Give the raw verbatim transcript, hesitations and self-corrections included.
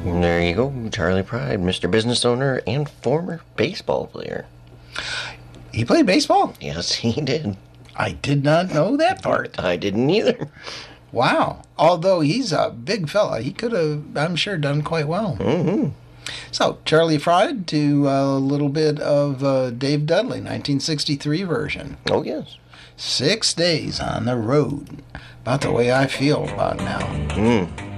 There you go, Charley Pride, Mister Business Owner and former baseball player. He played baseball? Yes, he did. I did not know that part. I didn't either. Wow. Although he's a big fella, he could have, I'm sure, done quite well. Mm-hmm. So, Charley Pride to a little bit of uh, Dave Dudley, nineteen sixty-three version. Oh, yes. Six days on the road. About the way I feel about now. Mm.